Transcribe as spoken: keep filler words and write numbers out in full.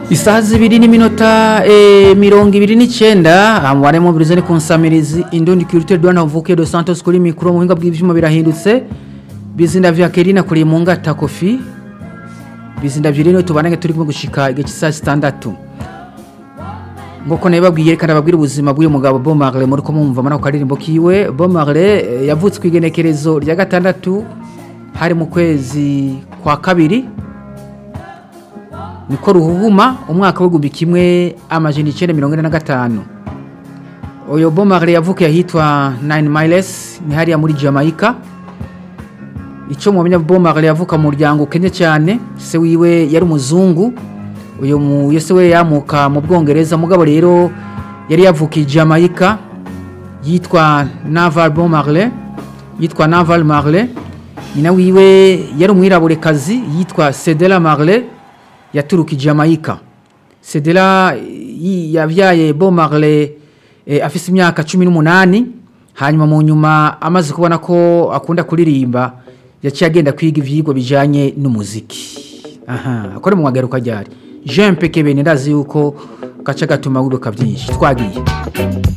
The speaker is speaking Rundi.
Isaha zibiri n'iminota e, mirongo ibiri n'icenda amware mu birizane konsamirizi Indundi Culture Douane Vuke de Santos kuri mikro mu hinga bw'ivyuma birahindutse bizinda vya Kerina kuri munga takofi bizinda vyirino tubanenge turi kumwe gushika igihe cy'isa sitandatu ngoko nababwiye kandi ababwira ubuzima bw'uyu mugabo Bon Marley muri ko mumva mana ko karirimbo kiwe Bon Marley yavutse kwigenekerezo rya gatandatu hari mu kwezi kwa kabiri niko ruhuma umwaka w'igumbi kimwe amajana icenda mirongo ine na gatanu. Oyo Bon Marley yavukiye ahitwa Nine Miles ni hariya muri Jamaica. Ico mumenya Bon Marley yavuka mu muryango Kenya cyane, se wiwe yari umuzungu. Uyo mu yese we yamuka mu Bwongereza mugabo rero yari yavukiye Jamaica yitwa Naval Bon Marley, yitwa Naval Marley. Nyina wiwe yari umwiraburekazi yitwa Cedella Marley. Yaturuka Jamaica. Cedella yavyaye Bon Marley e, afise imyaka cumi n'umunani hanyuma mu nyuma amaze kubona ko akunda kuririmba yaciye agenda kwiga ivyigwa bijanye n'umuziki. Aha, akore mu mwagaruka ryari. Jean Pekebene ndazi yuko gaca gatuma wiruka byinshi. Twagiye.